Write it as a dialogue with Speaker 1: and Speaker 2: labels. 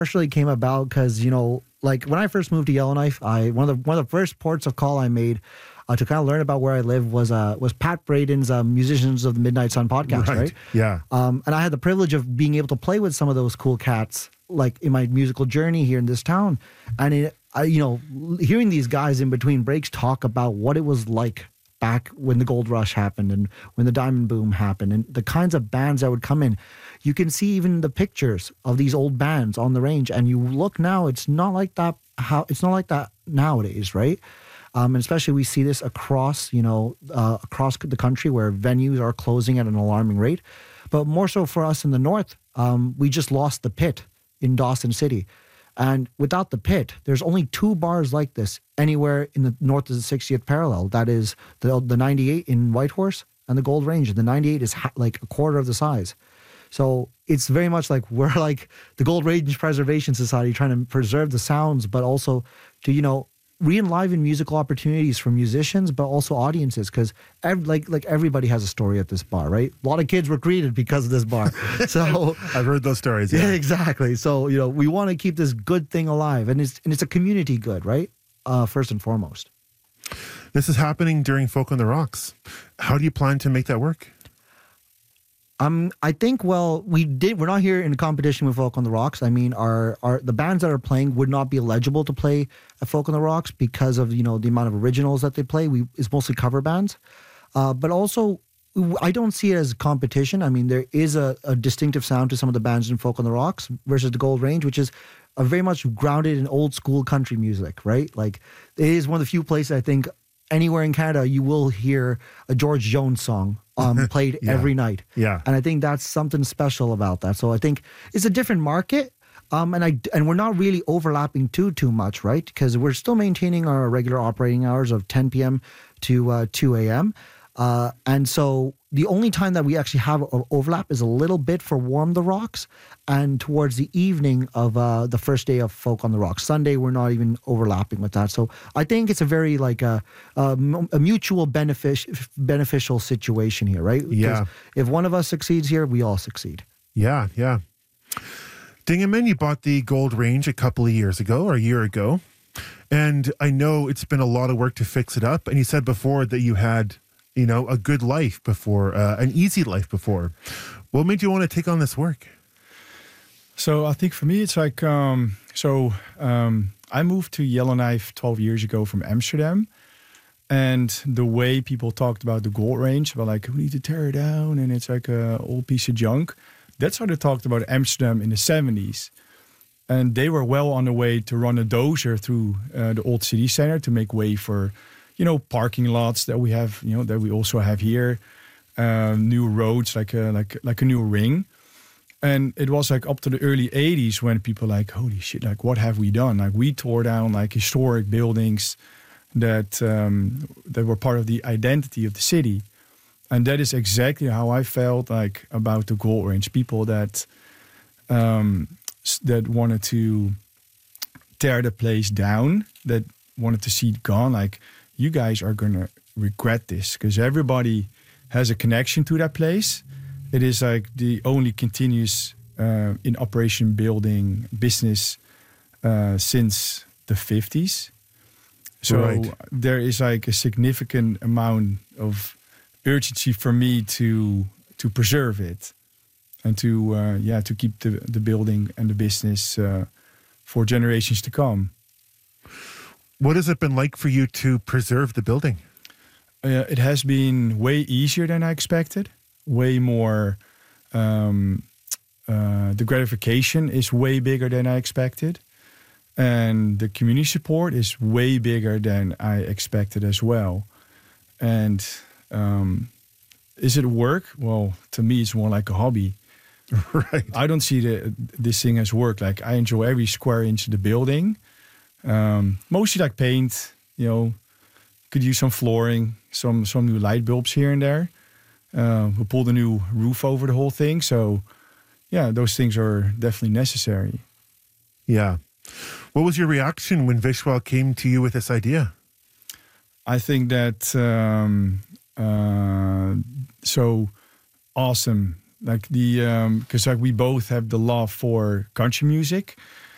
Speaker 1: partially came about because, like when I first moved to Yellowknife, one of the first ports of call I made to kind of learn about where I live was Pat Braden's Musicians of the Midnight Sun podcast, right?
Speaker 2: Yeah.
Speaker 1: And I had the privilege of being able to play with some of those cool cats, like in my musical journey here in this town. And hearing these guys in between breaks talk about what it was like back when the gold rush happened and when the diamond boom happened and the kinds of bands that would come in. You can see even the pictures of these old bands on the range, and you look now, it's not like that nowadays, right? And especially we see this across the country where venues are closing at an alarming rate. But more so for us in the north, we just lost the Pit in Dawson City. And without the Pit, there's only 2 bars like this anywhere in the north of the 60th parallel. That is the 98 in Whitehorse and the Gold Range. The 98 is like a quarter of the size. So it's very much like we're like the Gold Range Preservation Society trying to preserve the sounds, but also to, re-enliven musical opportunities for musicians, but also audiences, because everybody has a story at this bar, right? A lot of kids were created because of this bar. So
Speaker 2: I've heard those stories.
Speaker 1: Yeah, exactly. So we want to keep this good thing alive, and it's a community good, right? First and foremost.
Speaker 2: This is happening during Folk on the Rocks. How do you plan to make that work?
Speaker 1: I think, we're not here in a competition with Folk on the Rocks. I mean, the bands that are playing would not be eligible to play at Folk on the Rocks because of, the amount of originals that they play. It's mostly cover bands. But also, I don't see it as competition. I mean, there is a distinctive sound to some of the bands in Folk on the Rocks versus the Gold Range, which is very much grounded in old school country music, right? Like, it is one of the few places I think anywhere in Canada you will hear a George Jones song played every night.
Speaker 2: Yeah.
Speaker 1: And I think that's something special about that. So I think it's a different market. And we're not really overlapping too much, right? Because we're still maintaining our regular operating hours of 10 p.m. to 2 a.m. And so the only time that we actually have an overlap is a little bit for Warm the Rocks and towards the evening of the first day of Folk on the Rocks. Sunday, we're not even overlapping with that. So I think it's a very a mutual beneficial situation here, right?
Speaker 2: Yeah.
Speaker 1: If one of us succeeds here, we all succeed.
Speaker 2: Yeah, yeah. Dingaman, you bought the Gold Range a couple of years ago or a year ago. And I know it's been a lot of work to fix it up. And you said before that you had a good life before, an easy life before. What made you want to take on this work?
Speaker 3: So I think for me, it's like, I moved to Yellowknife 12 years ago from Amsterdam. And the way people talked about the Gold Range, about like, we need to tear it down and it's like an old piece of junk. That's how they talked about Amsterdam in the 70s. And they were well on the way to run a dozer through the old city center to make way for parking lots that we have, that we also have here, new roads, like a new ring. And it was like up to the early 80s when people like, holy shit, like what have we done? Like we tore down like historic buildings that were part of the identity of the city. And that is exactly how I felt like about the Gold Range. People that wanted to tear the place down, that wanted to see it gone, like, you guys are going to regret this because everybody has a connection to that place. It is like the only continuous in operation building business since the 50s. So there is like a significant amount of urgency for me to preserve it and to keep the building and the business for generations to come.
Speaker 2: What has it been like for you to preserve the building?
Speaker 3: It has been way easier than I expected. Way more. The gratification is way bigger than I expected. And the community support is way bigger than I expected as well. And is it work? Well, to me, it's more like a hobby.
Speaker 2: Right.
Speaker 3: I don't see this thing as work. Like, I enjoy every square inch of the building. Mostly like paint, could use some flooring, some new light bulbs here and there. We pulled a new roof over the whole thing. So, yeah, those things are definitely necessary.
Speaker 2: Yeah. What was your reaction when Vishwal came to you with this idea?
Speaker 3: I think that so awesome. Like because like we both have the love for country music.